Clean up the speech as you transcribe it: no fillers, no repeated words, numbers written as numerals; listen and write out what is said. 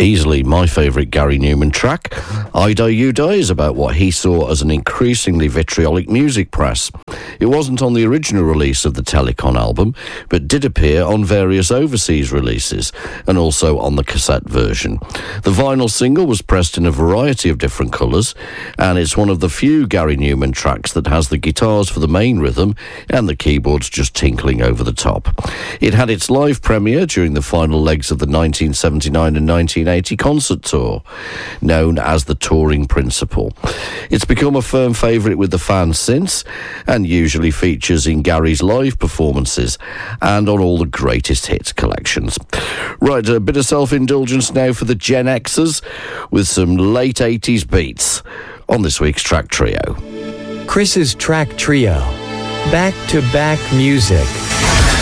Easily my favourite Gary Numan track. I Die You Die is about what he saw as an increasingly vitriolic music press. It wasn't on the original release of the Telecon album, but did appear on various overseas releases and also on the cassette version. The vinyl single was pressed in a variety of different colours, and it's one of the few Gary Numan tracks that has the guitars for the main rhythm and the keyboards just tinkling over the top. It had its live premiere during the final legs of the 1979 and 1980 concert tour, known as the Touring Principle. It's become a firm favourite with the fans since, and usually features in Gary's live performances and on all the greatest hits collections. Right, a bit of self-indulgence now for the Gen Xers with some late 80s beats on this week's Track Trio. Chris's Track Trio. Back-to-back music.